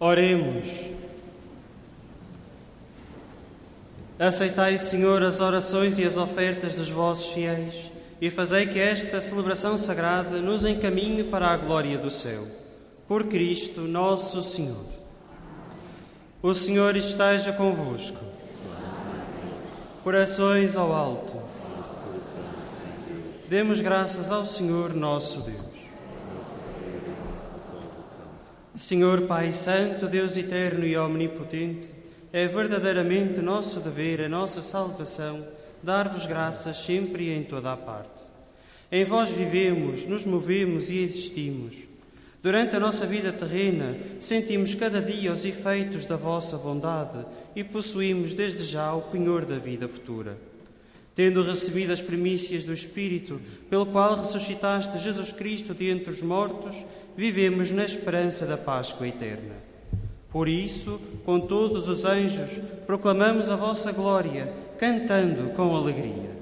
Oremos. Aceitai, Senhor, as orações e as ofertas dos vossos fiéis e fazei que esta celebração sagrada nos encaminhe para a glória do céu. Por Cristo nosso Senhor. O Senhor esteja convosco. Corações ao alto. Demos graças ao Senhor nosso Deus. Senhor Pai Santo, Deus eterno e omnipotente, é verdadeiramente nosso dever, a nossa salvação, dar-vos graças sempre e em toda a parte. Em vós vivemos, nos movemos e existimos. Durante a nossa vida terrena, sentimos cada dia os efeitos da vossa bondade e possuímos desde já o penhor da vida futura. Tendo recebido as primícias do Espírito, pelo qual ressuscitaste Jesus Cristo de entre os mortos, vivemos na esperança da Páscoa eterna. Por isso, com todos os anjos, proclamamos a vossa glória, cantando com alegria.